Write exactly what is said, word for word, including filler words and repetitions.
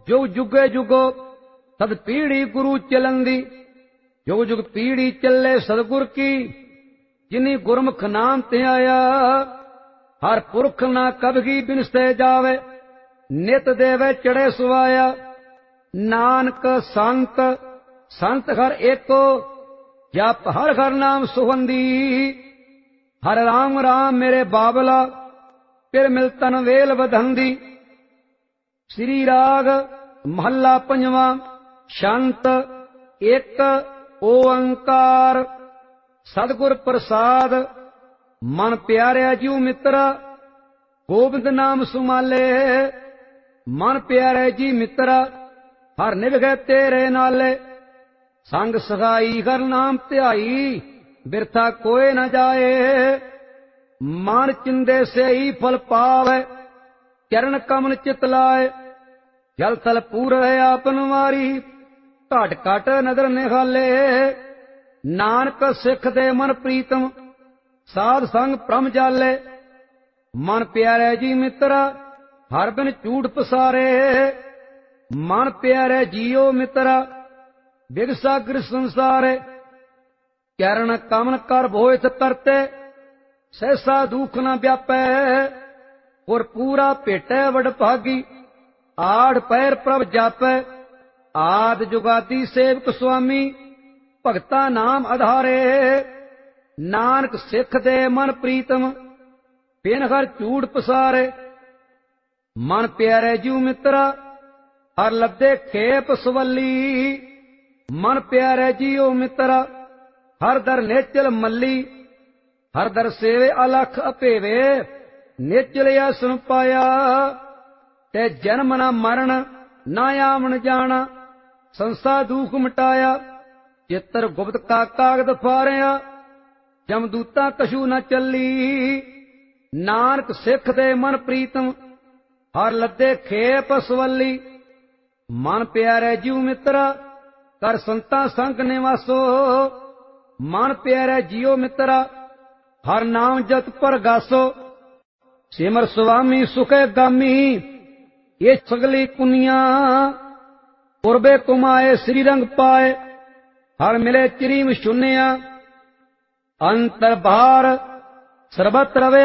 जुग जुगे जुगो सद पीढ़ी गुरु चलंदी। जुग जुग पीढ़ी चले सदगुर की, जिनी गुरमुख नाम ते आया। हर पुरख ना कबगी बिनसते जावे, नित देवे चढ़े सुवाया। नानक संत संत हर एको, जप हर हर नाम सुगंधी। हर राम राम मेरे बाबला, फिर मिलतन वेल बधंदी। श्री राग महला पंजवा। शांत एक ओंकार। सतगुर प्रसाद मन प्यारे जीव मित्रा, गोबिंद नाम सुमाले। मन प्यारे जी मित्रा, हर निभगे तेरे नाले। संग सगाई हर नाम ध्याई, बिरथा कोई न जाए। मान चिंदे से ही फल पावे, चरण कमल चित लाए। जल थल पूर है आपन वारी, घट घट नदर निहाले। नानक सिख दे मन प्रीतम, साध संग प्रम जाले। मन प्यारे जी मित्रा, हर बिन झूठ पसारे। मन प्यारे जियो मित्रा, बिगसागर संसारे। चरण कमल कर भोयत करते, सहसा दुख न व्यापै। और पूरा भेटै वड भागी, आड़ पैर प्रभ जापै। आद जुगादी सेवक स्वामी, भगता नाम आधारे। नानक सिख दे मन प्रीतम, बिन हर झूठ पसारे। मन प्यारे जीव मित्रा, हर लद्दे खेप सवली। मन प्यारे जियो मित्रा, हर दर नेचल मल्ली। हर दर सेवे अलख अपेवे, नेचल आसन पाया। ते जन्म न मरण ना आमन जाना, संसा दुख मिटाया। चित्र गुप्त का कागद फारिया, जमदूता कछू न चली। नानक सिख दे मन प्रीतम, हर लद्दे खेप सवली। मन प्यारे जीव मित्रा, कर संता संग निवासो। मन प्यारे जियो मित्रा, हर नाम जत पर गासो। सिमर स्वामी सुखे गामी, ये सगली कुनिया। पुरबे कुमाए श्री रंग पाए, हर मिले चिरीम शून्या। अंतर बाहर सर्वत्र रवे